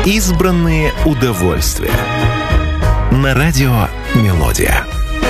Избранные удовольствия. На радио «Мелодия».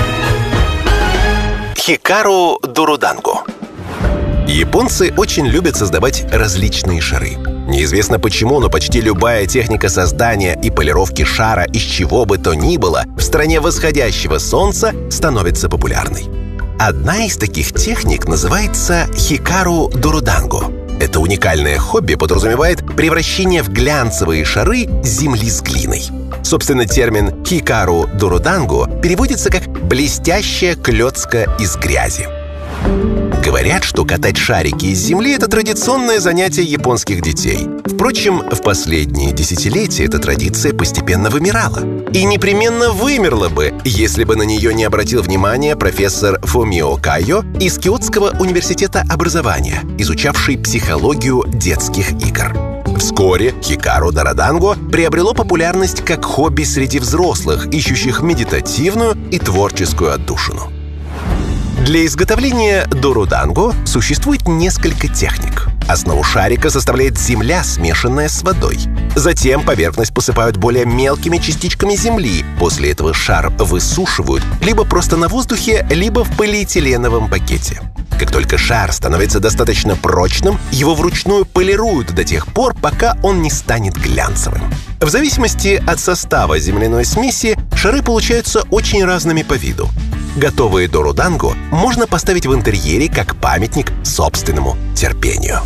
Хикару Дорудангу. Японцы очень любят создавать различные шары. Неизвестно почему, но почти любая техника создания и полировки шара из чего бы то ни было в стране восходящего солнца становится популярной. Одна из таких техник называется Хикару Дорудангу. Это уникальное хобби подразумевает превращение в глянцевые шары земли с глиной. Собственно, термин «Хикару Дорудангу» переводится как «блестящая клёцка из грязи». Говорят, что катать шарики из земли – это традиционное занятие японских детей. Впрочем, в последние десятилетия эта традиция постепенно вымирала. И непременно вымерла бы, если бы на нее не обратил внимание профессор Фумио Кайо из Киотского университета образования, изучавший психологию детских игр. Вскоре Хикару Дорудангу приобрело популярность как хобби среди взрослых, ищущих медитативную и творческую отдушину. Для изготовления дорудангу существует несколько техник. Основу шарика составляет земля, смешанная с водой. Затем поверхность посыпают более мелкими частичками земли. После этого шар высушивают либо просто на воздухе, либо в полиэтиленовом пакете. Как только шар становится достаточно прочным, его вручную полируют до тех пор, пока он не станет глянцевым. В зависимости от состава земляной смеси шары получаются очень разными по виду. Готовые дорудангу можно поставить в интерьере как памятник собственному терпению.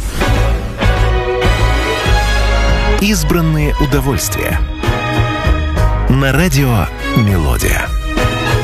Избранные удовольствия. На радио «Мелодия».